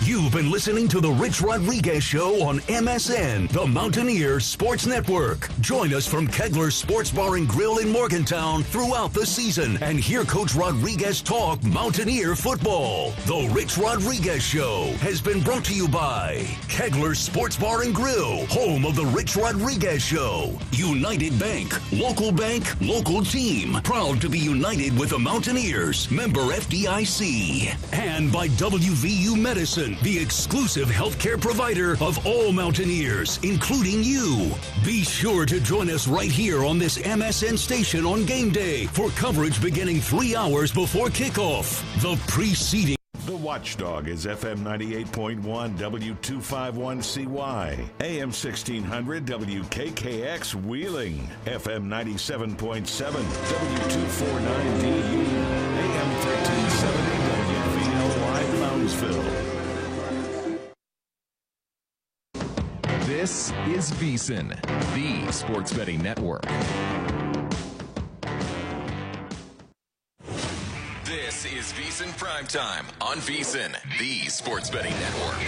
You've been listening to The Rich Rodriguez Show on MSN, the Mountaineer Sports Network. Join us from Kegler's Sports Bar and Grill in Morgantown throughout the season and hear Coach Rodriguez talk Mountaineer football. The Rich Rodriguez Show has been brought to you by Kegler's Sports Bar and Grill, home of The Rich Rodriguez Show. United Bank, local team, proud to be united with the Mountaineers, member FDIC. And by WVU Medicine, the exclusive healthcare provider of all Mountaineers, including you. Be sure to join us right here on this MSN station on game day for coverage beginning 3 hours before kickoff. The preceding. The Watchdog is FM 98.1 W251CY, AM 1600 WKKX Wheeling, FM 97.7 W249DU, AM 1370 WVLY Brownsville. This is VSiN, the sports betting network. This is VSiN Primetime on VSiN, the sports betting network.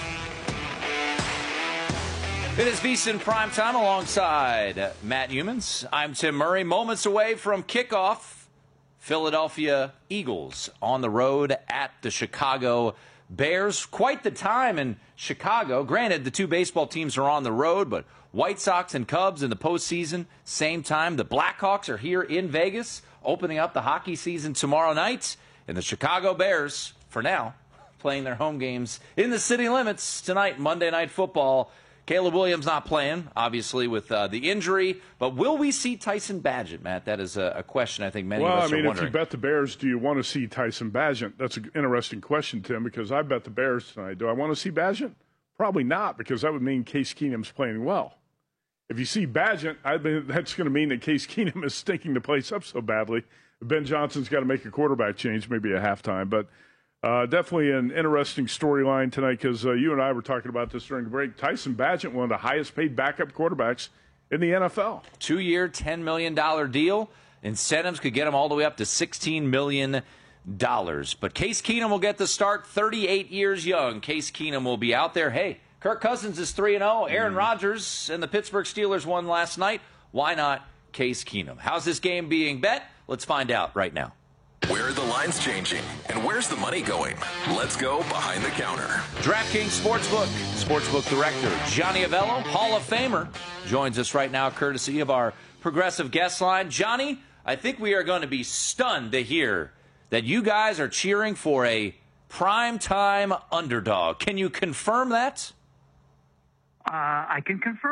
It is VSiN Primetime alongside Matt Humans. I'm Tim Murray. Moments away from kickoff. Philadelphia Eagles on the road at the Chicago Bears. Quite the time in Chicago. Granted, the two baseball teams are on the road, but White Sox and Cubs in the postseason, same time. The Blackhawks are here in Vegas, opening up the hockey season tomorrow night. And the Chicago Bears, for now, playing their home games in the city limits tonight, Monday Night Football. Caleb Williams not playing, obviously, with the injury. But will we see Tyson Bagent, Matt? That is a question I think many of us are wondering. If you bet the Bears, do you want to see Tyson Bagent? That's an interesting question, Tim, because I bet the Bears tonight. Do I want to see Bagent? Probably not, because that would mean Case Keenum's playing well. If you see Bagent, that's going to mean that Case Keenum is stinking the place up so badly. Ben Johnson's got to make a quarterback change, maybe at halftime. But definitely an interesting storyline tonight, because you and I were talking about this during the break. Tyson Bagent, one of the highest-paid backup quarterbacks in the NFL. 2-year, $10 million deal. Incentives could get him all the way up to $16 million. But Case Keenum will get the start, 38 years young. Case Keenum will be out there. Hey, Kirk Cousins is 3-0. Aaron Rodgers and the Pittsburgh Steelers won last night. Why not Case Keenum? How's this game being bet? Let's find out right now. Where are the lines changing? And where's the money going? Let's go behind the counter. DraftKings Sportsbook Director Johnny Avello, Hall of Famer, joins us right now courtesy of our progressive guest line. Johnny, I think we are going to be stunned to hear that you guys are cheering for a primetime underdog. Can you confirm that? I can confirm